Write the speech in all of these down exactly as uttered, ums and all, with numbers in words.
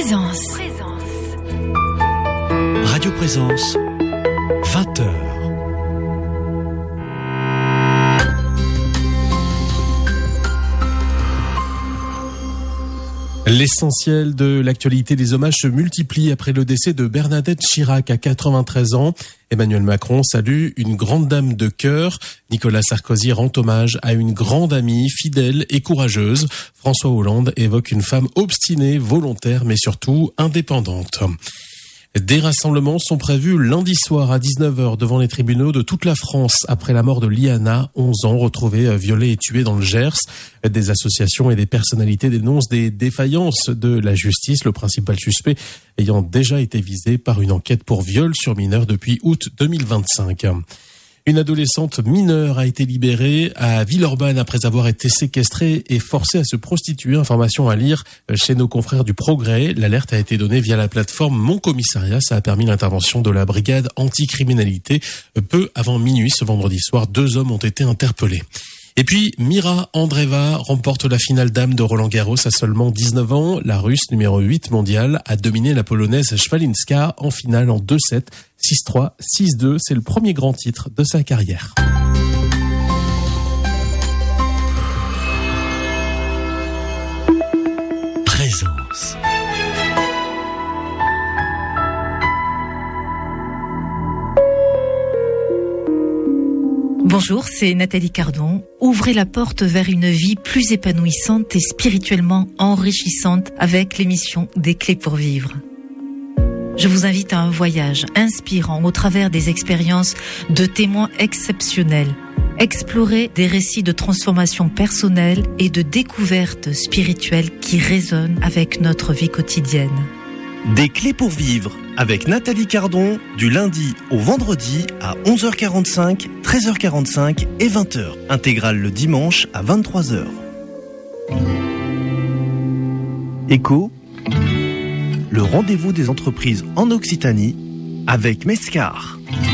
Présence. Radio Présence, vingt heures. L'essentiel de l'actualité des hommages se multiplie après le décès de Bernadette Chirac à quatre-vingt-treize ans. Emmanuel Macron salue une grande dame de cœur. Nicolas Sarkozy rend hommage à une grande amie, fidèle et courageuse. François Hollande évoque une femme obstinée, volontaire, mais surtout indépendante. Des rassemblements sont prévus lundi soir à dix-neuf heures devant les tribunaux de toute la France après la mort de Liana, onze ans, retrouvée violée et tuée dans le Gers. Des associations et des personnalités dénoncent des défaillances de la justice, le principal suspect ayant déjà été visé par une enquête pour viol sur mineur depuis août deux mille vingt-cinq. Une adolescente mineure a été libérée à Villeurbanne après avoir été séquestrée et forcée à se prostituer. Information à lire chez nos confrères du Progrès. L'alerte a été donnée via la plateforme Mon Commissariat. Ça a permis l'intervention de la brigade anticriminalité. Peu avant minuit ce vendredi soir, deux hommes ont été interpellés. Et puis, Mira Andreeva remporte la finale dames de Roland-Garros à seulement dix-neuf ans. La Russe, numéro huit mondiale, a dominé la Polonaise Szwalinska en finale en deux sept, six trois, six deux. C'est le premier grand titre de sa carrière. Présence. Bonjour, c'est Nathalie Cardon. Ouvrez la porte vers une vie plus épanouissante et spirituellement enrichissante avec l'émission Des Clés pour Vivre. Je vous invite à un voyage inspirant au travers des expériences de témoins exceptionnels. Explorer des récits de transformation personnelle et de découverte spirituelle qui résonnent avec notre vie quotidienne. Des Clés pour Vivre avec Nathalie Cardon du lundi au vendredi à onze heures quarante-cinq, treize heures quarante-cinq et vingt heures. Intégrale le dimanche à vingt-trois heures. Écho, le rendez-vous des entreprises en Occitanie avec Mescar.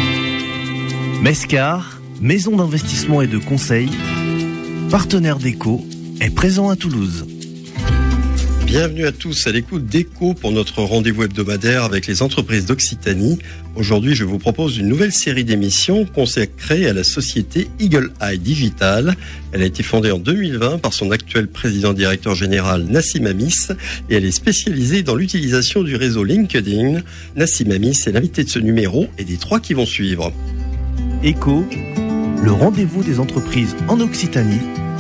Mescar, maison d'investissement et de conseil, partenaire d'Écho, est présent à Toulouse. Bienvenue à tous à l'écoute d'Écho pour notre rendez-vous hebdomadaire avec les entreprises d'Occitanie. Aujourd'hui, je vous propose une nouvelle série d'émissions consacrée à la société Eagle Eye Digital. Elle a été fondée en deux mille vingt par son actuel président-directeur général Nassim Amis et elle est spécialisée dans l'utilisation du réseau LinkedIn. Nassim Amis est l'invité de ce numéro et des trois qui vont suivre. Écho, le rendez-vous des entreprises en Occitanie.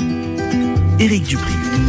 Éric Dupri.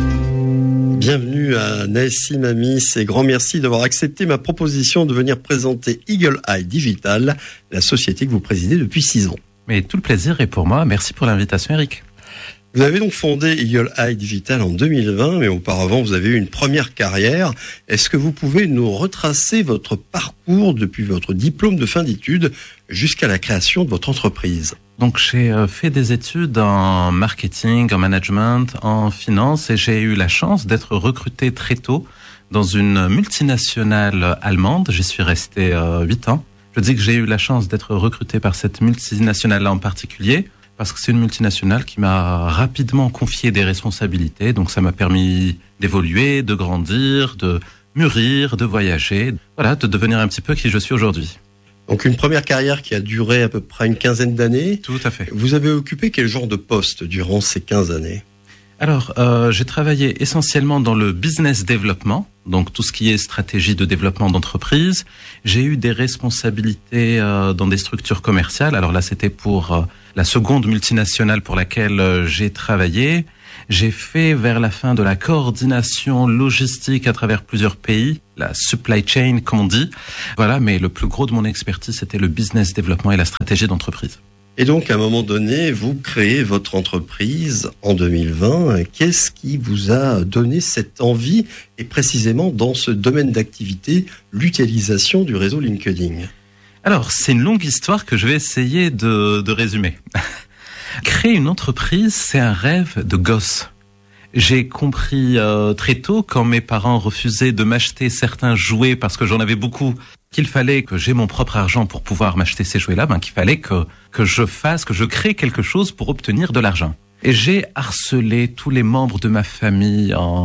Bienvenue à Nassim Amis et grand merci d'avoir accepté ma proposition de venir présenter Eagle Eye Digital, la société que vous présidez depuis six ans. Mais tout le plaisir est pour moi. Merci pour l'invitation, Eric. Vous avez donc fondé Eagle Eye Digital en deux mille vingt, mais auparavant vous avez eu une première carrière. Est-ce que vous pouvez nous retracer votre parcours depuis votre diplôme de fin d'études jusqu'à la création de votre entreprise ? Donc j'ai fait des études en marketing, en management, en finance et j'ai eu la chance d'être recruté très tôt dans une multinationale allemande. J'y suis resté euh, huit ans. Je dis que j'ai eu la chance d'être recruté par cette multinationale-là en particulier parce que c'est une multinationale qui m'a rapidement confié des responsabilités. Donc ça m'a permis d'évoluer, de grandir, de mûrir, de voyager, voilà, de devenir un petit peu qui je suis aujourd'hui. Donc une première carrière qui a duré à peu près une quinzaine d'années. Tout à fait. Vous avez occupé quel genre de poste durant ces quinze années ? Alors, euh, j'ai travaillé essentiellement dans le business development, donc tout ce qui est stratégie de développement d'entreprise. J'ai eu des responsabilités euh, dans des structures commerciales. Alors là, c'était pour euh, la seconde multinationale pour laquelle euh, j'ai travaillé. J'ai fait vers la fin de la coordination logistique à travers plusieurs pays, la supply chain comme on dit. Voilà, mais le plus gros de mon expertise, c'était le business development et la stratégie d'entreprise. Et donc, à un moment donné, vous créez votre entreprise en deux mille vingt. Qu'est-ce qui vous a donné cette envie, et précisément dans ce domaine d'activité, l'utilisation du réseau LinkedIn ? Alors, c'est une longue histoire que je vais essayer de, de résumer. Créer une entreprise, c'est un rêve de gosse. J'ai compris euh, très tôt, quand mes parents refusaient de m'acheter certains jouets parce que j'en avais beaucoup, qu'il fallait que j'ai mon propre argent pour pouvoir m'acheter ces jouets-là, ben, qu'il fallait que, que je fasse, que je crée quelque chose pour obtenir de l'argent. Et j'ai harcelé tous les membres de ma famille en,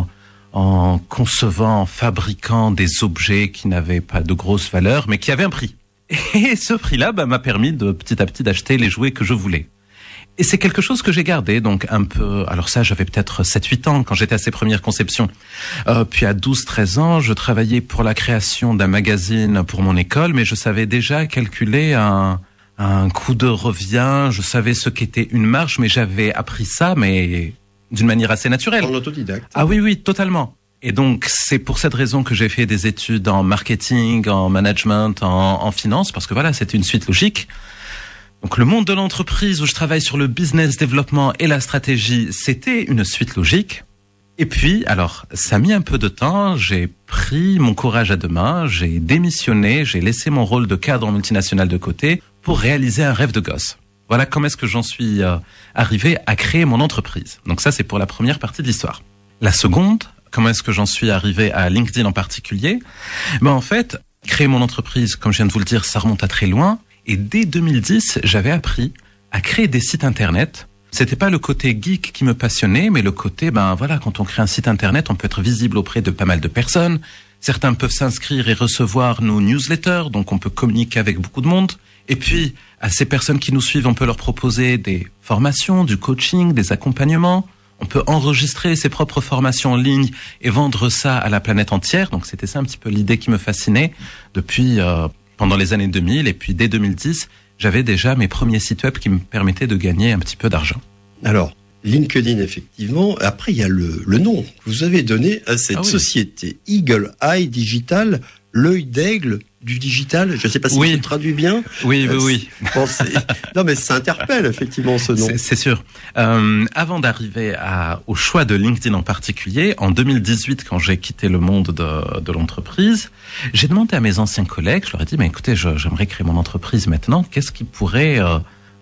en concevant, en fabriquant des objets qui n'avaient pas de grosse valeur, mais qui avaient un prix. Et ce prix-là bah, m'a permis de petit à petit d'acheter les jouets que je voulais. Et c'est quelque chose que j'ai gardé, donc un peu... Alors ça, j'avais peut-être sept huit ans quand j'étais à ces premières conceptions. Euh, puis à douze treize ans, je travaillais pour la création d'un magazine pour mon école, mais je savais déjà calculer un, un coût de revient, je savais ce qu'était une marge, mais j'avais appris ça, mais d'une manière assez naturelle. En autodidacte. Ah oui, oui, totalement. Et donc, c'est pour cette raison que j'ai fait des études en marketing, en management, en, en finance, parce que voilà, c'était une suite logique. Donc, le monde de l'entreprise où je travaille sur le business développement et la stratégie, c'était une suite logique. Et puis, alors, ça a mis un peu de temps, j'ai pris mon courage à deux mains, j'ai démissionné, j'ai laissé mon rôle de cadre en multinationale de côté pour réaliser un rêve de gosse. Voilà comment est-ce que j'en suis euh, arrivé à créer mon entreprise. Donc ça, c'est pour la première partie de l'histoire. La seconde, comment est-ce que j'en suis arrivé à LinkedIn en particulier? Ben en fait, créer mon entreprise, comme je viens de vous le dire, ça remonte à très loin. Et dès deux mille dix, j'avais appris à créer des sites internet. C'était pas le côté geek qui me passionnait, mais le côté, ben voilà, quand on crée un site internet, on peut être visible auprès de pas mal de personnes. Certains peuvent s'inscrire et recevoir nos newsletters, donc on peut communiquer avec beaucoup de monde. Et puis, à ces personnes qui nous suivent, on peut leur proposer des formations, du coaching, des accompagnements. On peut enregistrer ses propres formations en ligne et vendre ça à la planète entière. Donc c'était ça un petit peu l'idée qui me fascinait depuis euh, pendant les années deux mille. Et puis dès deux mille dix, j'avais déjà mes premiers sites web qui me permettaient de gagner un petit peu d'argent. Alors, LinkedIn, effectivement. Après, il y a le, le nom que vous avez donné à cette ah oui. société. Eagle Eye Digital, l'œil d'aigle du digital. Je ne sais pas si oui. tu traduis bien. Oui, oui, oui. Bon, non, mais ça interpelle effectivement ce nom. C'est, c'est sûr. Euh, avant d'arriver à, au choix de LinkedIn en particulier, en deux mille dix-huit, quand j'ai quitté le monde de, de l'entreprise, j'ai demandé à mes anciens collègues, je leur ai dit, mais écoutez, je, j'aimerais créer mon entreprise maintenant. Qu'est-ce qui pourrait euh,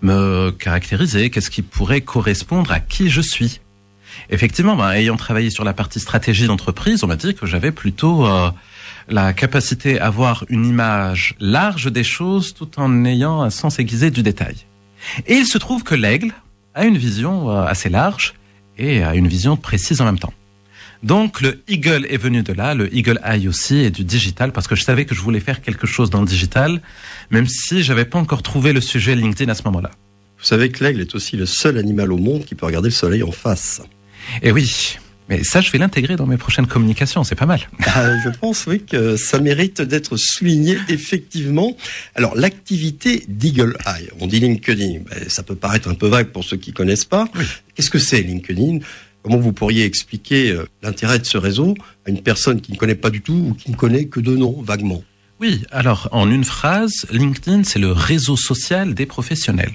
me caractériser? Qu'est-ce qui pourrait correspondre à qui je suis? Effectivement, ben, ayant travaillé sur la partie stratégie d'entreprise, on m'a dit que j'avais plutôt euh, la capacité à avoir une image large des choses tout en ayant un sens aiguisé du détail. Et il se trouve que l'aigle a une vision euh, assez large et a une vision précise en même temps. Donc le Eagle est venu de là, le Eagle Eye aussi, et du digital, parce que je savais que je voulais faire quelque chose dans le digital, même si j'avais pas encore trouvé le sujet LinkedIn à ce moment-là. Vous savez que l'aigle est aussi le seul animal au monde qui peut regarder le soleil en face. Eh oui, mais ça je vais l'intégrer dans mes prochaines communications, c'est pas mal. Ah, je pense oui que ça mérite d'être souligné effectivement. Alors l'activité d'Eagle Eye, on dit LinkedIn, ben, ça peut paraître un peu vague pour ceux qui connaissent pas. Oui. Qu'est-ce que c'est LinkedIn ? Comment vous pourriez expliquer euh, l'intérêt de ce réseau à une personne qui ne connaît pas du tout ou qui ne connaît que de nom, vaguement ? Oui, alors en une phrase, LinkedIn c'est le réseau social des professionnels.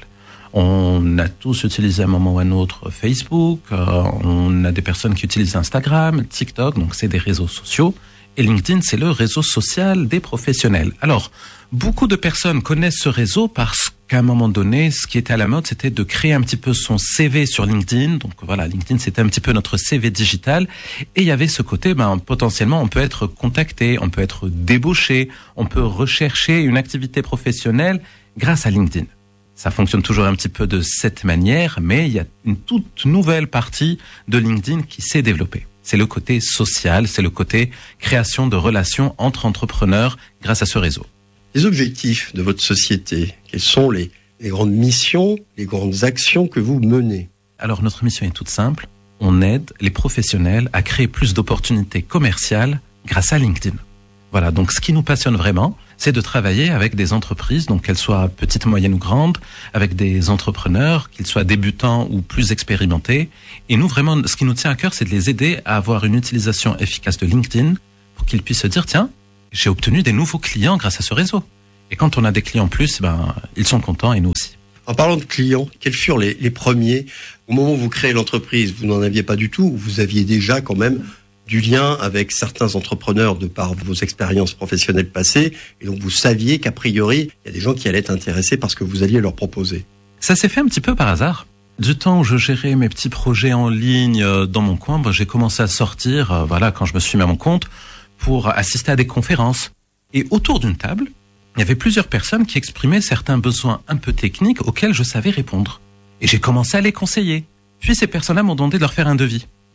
On a tous utilisé à un moment ou à un autre Facebook, euh, on a des personnes qui utilisent Instagram, TikTok, donc c'est des réseaux sociaux. Et LinkedIn, c'est le réseau social des professionnels. Alors, beaucoup de personnes connaissent ce réseau parce qu'à un moment donné, ce qui était à la mode, c'était de créer un petit peu son C V sur LinkedIn. Donc voilà, LinkedIn, c'était un petit peu notre C V digital. Et il y avait ce côté, ben, potentiellement, on peut être contacté, on peut être débauché, on peut rechercher une activité professionnelle grâce à LinkedIn. Ça fonctionne toujours un petit peu de cette manière, mais il y a une toute nouvelle partie de LinkedIn qui s'est développée. C'est le côté social, c'est le côté création de relations entre entrepreneurs grâce à ce réseau. Les objectifs de votre société, quelles sont les, les grandes missions, les grandes actions que vous menez ? Alors notre mission est toute simple, on aide les professionnels à créer plus d'opportunités commerciales grâce à LinkedIn. Voilà, donc ce qui nous passionne vraiment, c'est de travailler avec des entreprises, donc qu'elles soient petites, moyennes ou grandes, avec des entrepreneurs, qu'ils soient débutants ou plus expérimentés. Et nous, vraiment, ce qui nous tient à cœur, c'est de les aider à avoir une utilisation efficace de LinkedIn pour qu'ils puissent se dire, tiens, j'ai obtenu des nouveaux clients grâce à ce réseau. Et quand on a des clients en plus, ben, ils sont contents et nous aussi. En parlant de clients, quels furent les, les premiers? Au moment où vous créez l'entreprise, vous n'en aviez pas du tout, ou vous aviez déjà quand même du lien avec certains entrepreneurs de par vos expériences professionnelles passées, et donc vous saviez qu'a priori, il y a des gens qui allaient être intéressés par ce que vous alliez leur proposer. Ça s'est fait un petit peu par hasard. Du temps où je gérais mes petits projets en ligne dans mon coin, ben, j'ai commencé à sortir, euh, voilà, quand je me suis mis à mon compte, pour assister à des conférences. Et autour d'une table, il y avait plusieurs personnes qui exprimaient certains besoins un peu techniques auxquels je savais répondre. Et j'ai commencé à les conseiller. Puis ces personnes-là m'ont demandé de leur faire un devis.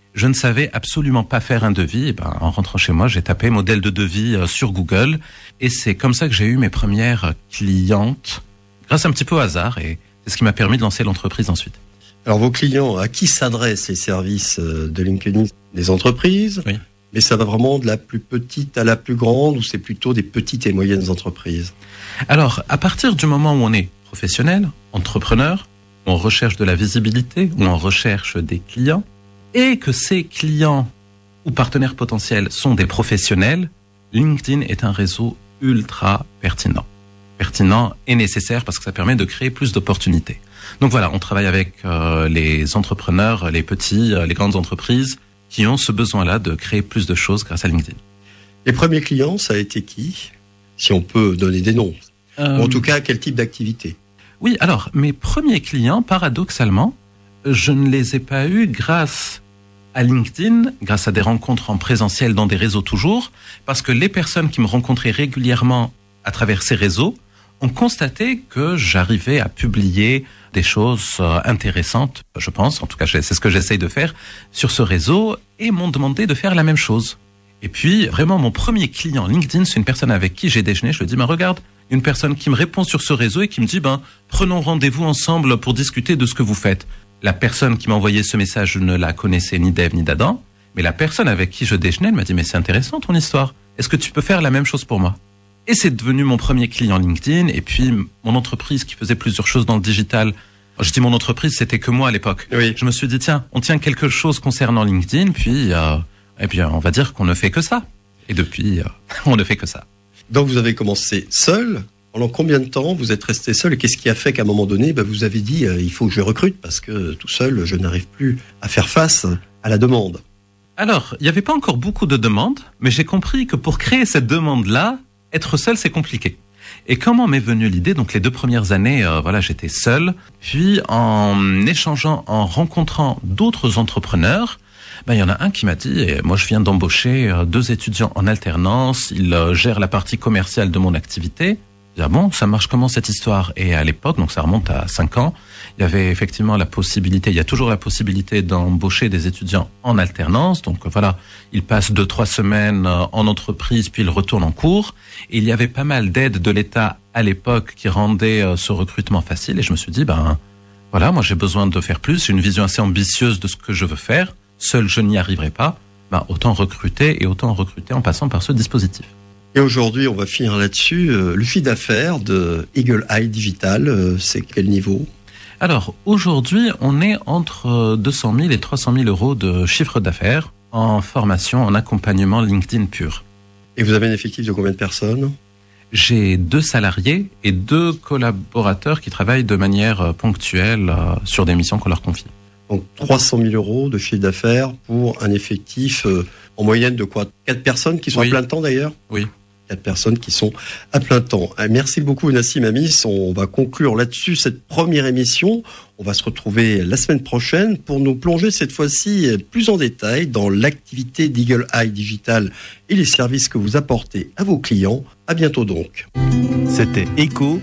Je ne savais absolument pas faire un devis. Et ben, en rentrant chez moi, j'ai tapé modèle de devis sur Google. Et c'est comme ça que j'ai eu mes premières clientes, grâce un petit peu au hasard. Et c'est ce qui m'a permis de lancer l'entreprise ensuite. Alors vos clients, à qui s'adressent les services de LinkedIn? Des entreprises? Oui. Mais ça va vraiment de la plus petite à la plus grande, ou c'est plutôt des petites et moyennes entreprises? Alors, à partir du moment où on est professionnel, entrepreneur, où on recherche de la visibilité, où on recherche des clients, et que ces clients ou partenaires potentiels sont des professionnels, LinkedIn est un réseau ultra pertinent. Pertinent et nécessaire parce que ça permet de créer plus d'opportunités. Donc voilà, on travaille avec euh, les entrepreneurs, les petits, euh, les grandes entreprises qui ont ce besoin-là de créer plus de choses grâce à LinkedIn. Les premiers clients, ça a été qui? Si on peut donner des noms. Euh... En tout cas, quel type d'activité? Oui, alors, mes premiers clients, paradoxalement, je ne les ai pas eus grâce à LinkedIn, grâce à des rencontres en présentiel dans des réseaux toujours, parce que les personnes qui me rencontraient régulièrement à travers ces réseaux ont constaté que j'arrivais à publier des choses intéressantes, je pense, en tout cas c'est ce que j'essaye de faire sur ce réseau, et m'ont demandé de faire la même chose. Et puis, vraiment, mon premier client LinkedIn, c'est une personne avec qui j'ai déjeuné. Je lui dis, ben regarde, une personne qui me répond sur ce réseau et qui me dit, ben prenons rendez-vous ensemble pour discuter de ce que vous faites. La personne qui m'a envoyé ce message, je ne la connaissais ni d'Ève ni d'Adam, mais la personne avec qui je déjeunais, elle m'a dit, mais c'est intéressant ton histoire. Est-ce que tu peux faire la même chose pour moi? Et c'est devenu mon premier client LinkedIn, et puis mon entreprise qui faisait plusieurs choses dans le digital. Je dis mon entreprise, c'était que moi à l'époque. Oui. Je me suis dit, tiens, on tient quelque chose concernant LinkedIn, puis, euh, et puis on va dire qu'on ne fait que ça. Et depuis, euh, on ne fait que ça. Donc vous avez commencé seul. Pendant combien de temps vous êtes resté seul, et qu'est-ce qui a fait qu'à un moment donné, ben, vous avez dit euh, il faut que je recrute parce que tout seul, je n'arrive plus à faire face à la demande? Alors, il n'y avait pas encore beaucoup de demandes, mais j'ai compris que pour créer cette demande-là, être seul, c'est compliqué. Et comment m'est venue l'idée? Donc les deux premières années, euh, voilà, j'étais seul. Puis en échangeant, en rencontrant d'autres entrepreneurs, ben, il y en a un qui m'a dit, et moi je viens d'embaucher euh, deux étudiants en alternance, ils euh, gèrent la partie commerciale de mon activité. Je dis, ah bon, ça marche comment cette histoire? Et à l'époque, donc ça remonte à cinq ans, il y avait effectivement la possibilité, il y a toujours la possibilité d'embaucher des étudiants en alternance. Donc voilà, ils passent deux, trois semaines en entreprise, puis ils retournent en cours. Et il y avait pas mal d'aides de l'État à l'époque qui rendaient ce recrutement facile. Et je me suis dit, ben voilà, moi j'ai besoin de faire plus. J'ai une vision assez ambitieuse de ce que je veux faire. Seul, je n'y arriverai pas. Ben, autant recruter et autant recruter en passant par ce dispositif. Et aujourd'hui, on va finir là-dessus. Le chiffre d'affaires de Eagle Eye Digital, c'est quel niveau? Alors, aujourd'hui, on est entre deux cent mille et trois cent mille euros de chiffre d'affaires en formation, en accompagnement LinkedIn pur. Et vous avez un effectif de combien de personnes? J'ai deux salariés et deux collaborateurs qui travaillent de manière ponctuelle sur des missions qu'on leur confie. Donc trois cent mille euros de chiffre d'affaires pour un effectif euh, en moyenne de quoi? Quatre personnes qui sont Oui. à plein temps d'ailleurs? Oui. Quatre personnes qui sont à plein temps. Merci beaucoup Nassim Amis. On va conclure là-dessus cette première émission. On va se retrouver la semaine prochaine pour nous plonger cette fois-ci plus en détail dans l'activité d'Eagle Eye Digital et les services que vous apportez à vos clients. À bientôt donc. C'était Echo,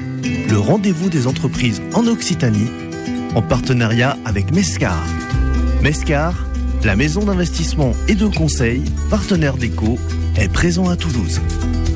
le rendez-vous des entreprises en Occitanie, en partenariat avec Mescar. Mescar, la maison d'investissement et de conseil, partenaire d'Echo, est présent à Toulouse.